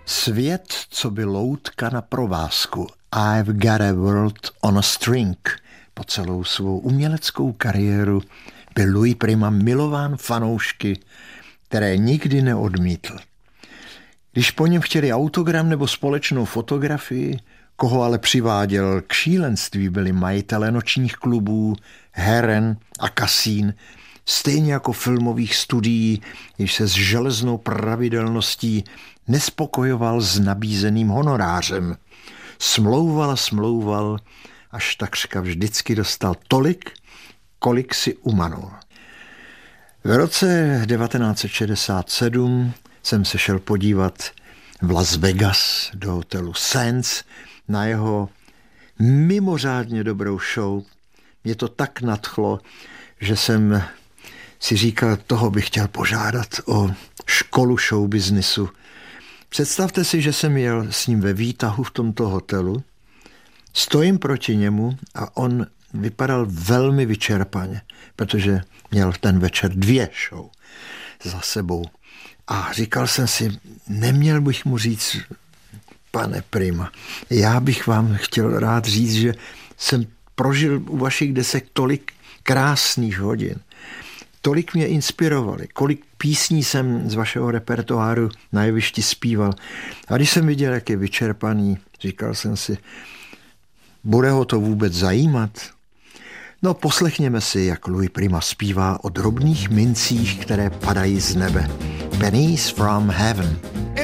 Svět, co by loutka na provázku. I've got a world on a string. Po celou svou uměleckou kariéru byl Louis Prima milován fanoušky, které nikdy neodmítl. Když po něm chtěli autogram nebo společnou fotografii, koho ale přiváděl k šílenství, byli majitele nočních klubů, heren a kasín, stejně jako filmových studií, jež se s železnou pravidelností nespokojoval s nabízeným honorářem. Smlouval, až takřka vždycky dostal tolik, kolik si umanul. V roce 1967 jsem se šel podívat v Las Vegas do hotelu Sands na jeho mimořádně dobrou show. Mě to tak nadchlo, že jsem si říkal, toho bych chtěl požádat o školu showbiznisu. Představte si, že jsem jel s ním ve výtahu v tomto hotelu, stojím proti němu a on vypadal velmi vyčerpaně, protože měl ten večer 2 show za sebou. A říkal jsem si, neměl bych mu říct, pane Prima, já bych vám chtěl rád říct, že jsem prožil u vašich desek tolik krásných hodin. Tolik mě inspirovali, kolik písní jsem z vašeho repertoáru na jevišti zpíval. A když jsem viděl, jak je vyčerpaný, říkal jsem si, bude ho to vůbec zajímat? No, poslechněme si, jak Louis Prima zpívá o drobných mincích, které padají z nebe. Pennies from heaven.